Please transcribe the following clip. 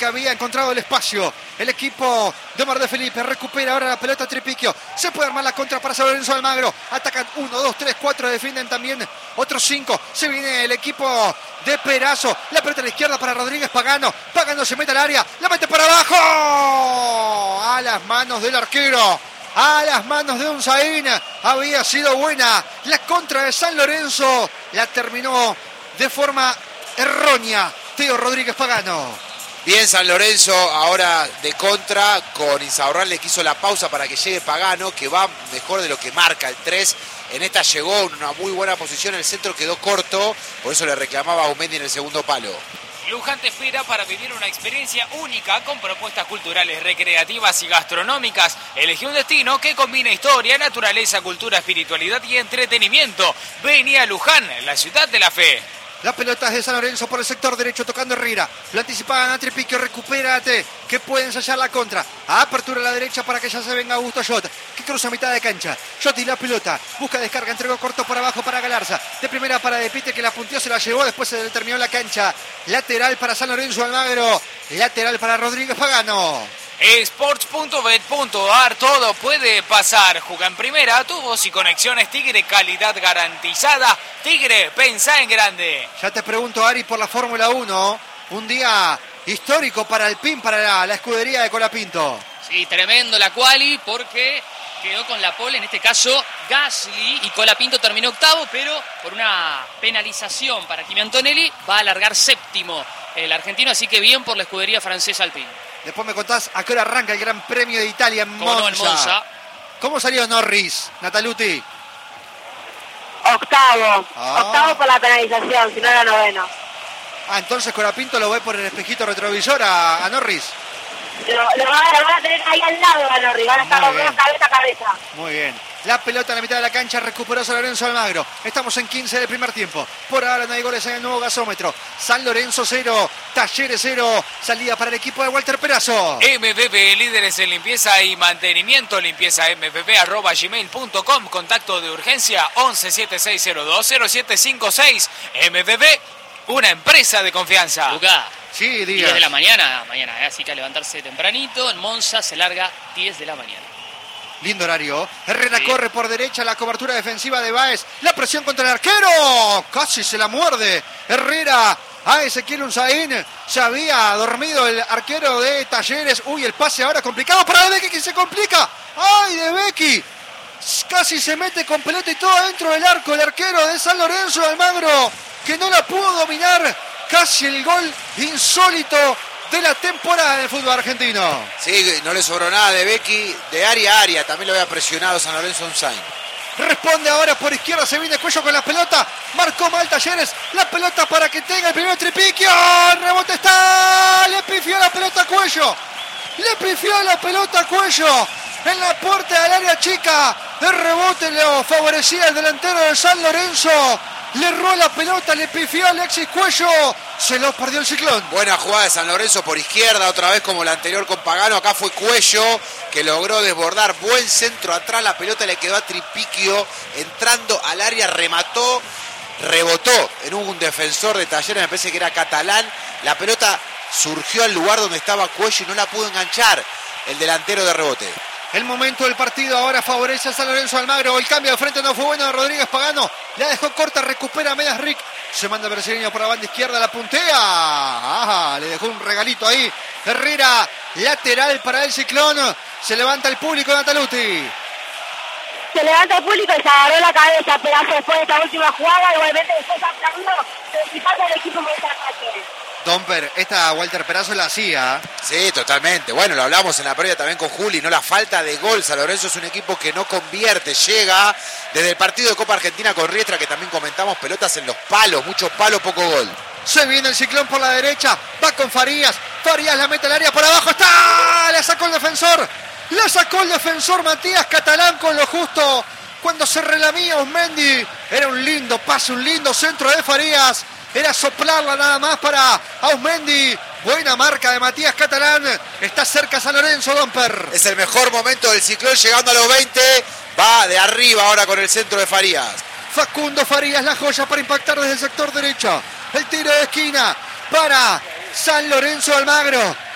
que había encontrado el espacio. El equipo de Omar de Felipe recupera ahora la pelota Tripiquio. Se puede armar la contra para San Lorenzo Almagro. Atacan 1, 2, 3, 4. Defienden también otros 5. Se viene el equipo de Perazo. La pelota a la izquierda para Rodríguez Pagano. Pagano se mete al área. La mete para abajo. A las manos del arquero. A las manos de Unzaín. Había sido buena la contra de San Lorenzo. La terminó de forma errónea Teo Rodríguez Pagano. Bien San Lorenzo, ahora de contra, con Insaurral le quiso la pausa para que llegue Pagano, que va mejor de lo que marca el 3. En esta llegó en una muy buena posición, el centro quedó corto, por eso le reclamaba a Aumendi en el segundo palo. Luján te espera para vivir una experiencia única con propuestas culturales, recreativas y gastronómicas. Elegí un destino que combina historia, naturaleza, cultura, espiritualidad y entretenimiento. Vení a Luján, la ciudad de la fe. La pelota es de San Lorenzo por el sector derecho, tocando Herrera. Lo anticipaban a Tripiquio, recupérate, que puede ensayar la contra. A apertura a la derecha para que ya se venga Augusto Jot, que cruza a mitad de cancha. Jot y la pelota, busca descarga, entregó corto para abajo para Galarza. De primera para De Pite, que la punteó, se la llevó, después se determinó la cancha. Lateral para San Lorenzo Almagro, lateral para Rodríguez Pagano. Sports.bet.ar, todo puede pasar. Juega en primera, tubos y conexiones Tigre, calidad garantizada. Tigre, pensá en grande. Ya te pregunto, Ari, por la Fórmula 1. Un día histórico para el PIN, para la escudería de Colapinto. Sí, tremendo la quali porque quedó con la pole, en este caso Gasly, y Colapinto terminó octavo, pero por una penalización para Kimi Antonelli va a alargar séptimo el argentino, así que bien por la escudería francesa Alpine. Después me contás a qué hora arranca el Gran Premio de Italia en Monza. No, en Monza. ¿Cómo salió Norris, Nataluti? Octavo por la penalización, si no era noveno. Entonces Colapinto lo ve por el espejito retrovisor a Norris. Lo van a tener ahí al lado a Norris, van a estar los dos cabeza a cabeza. Muy bien. La pelota en la mitad de la cancha, recuperó San Lorenzo Almagro. Estamos en 15 del primer tiempo. Por ahora no hay goles en el nuevo gasómetro. San Lorenzo 0, Talleres 0. Salida para el equipo de Walter Perazo. MPP, líderes en limpieza y mantenimiento. Limpieza mpp@gmail.com. Contacto de urgencia 1176020756. MPP, una empresa de confianza. Luca, sí, 10 de la mañana, así que a levantarse tempranito. En Monza se larga 10 de la mañana. Lindo horario. Herrera corre por derecha, la cobertura defensiva de Báez. La presión contra el arquero. Casi se la muerde Herrera a Ezequiel Unzaín. Se había dormido el arquero de Talleres. Uy, el pase ahora complicado para De Becchi, que se complica. ¡Ay, De Becchi! Casi se mete con pelota y todo dentro del arco. El arquero de San Lorenzo de Almagro, que no la pudo dominar. Casi el gol insólito de la temporada del fútbol argentino. Sí, no le sobró nada de Becchi, de área a área, también lo había presionado San Lorenzo Unzaín. Responde ahora por izquierda, se viene Cuello con la pelota, marcó mal Talleres, la pelota para que tenga el primer Tripiquio, el rebote está, le pifió la pelota a Cuello, en la puerta del área chica, el rebote lo favorecía el delantero de San Lorenzo. Le erró la pelota, le pifió a Alexis Cuello. Se lo perdió el Ciclón. Buena jugada de San Lorenzo por izquierda, otra vez como la anterior con Pagano. Acá fue Cuello que logró desbordar. Buen centro atrás, la pelota le quedó a Tripiquio. Entrando al área, remató, rebotó en un defensor de Talleres, me parece que era Catalán. La pelota surgió al lugar donde estaba Cuello y no la pudo enganchar el delantero de rebote. El momento del partido ahora favorece a San Lorenzo Almagro. El cambio de frente no fue bueno de Rodríguez Pagano. La dejó corta, recupera Medias Rick. Se manda brasileño por la banda izquierda, la puntea. Le dejó un regalito ahí. Herrera, lateral para el Ciclón. Se levanta el público, Nataluti. Se levanta el público y se agarró la cabeza Perazo después de esta última jugada. Igualmente después aplaudió principal del equipo de este ataque. Domper, esta Walter Perazo la hacía. Sí, totalmente. Bueno, lo hablamos en la previa también con Juli, ¿no? La falta de gol. San Lorenzo es un equipo que no convierte. Llega desde el partido de Copa Argentina con Riestra, que también comentamos, pelotas en los palos. Muchos palos, poco gol. Se viene el Ciclón por la derecha. Va con Farías. Farías la mete al área por abajo. ¡Está! La sacó el defensor. Matías Catalán con lo justo. Cuando se relamía Aumendi. Era un lindo pase, un lindo centro de Farías. Era soplarla nada más para Aumendi. Buena marca de Matías Catalán. Está cerca San Lorenzo, Domper. Es el mejor momento del Ciclón, llegando a los 20. Va de arriba ahora con el centro de Farías. Facundo Farías, la joya para impactar desde el sector derecho. El tiro de esquina para San Lorenzo Almagro.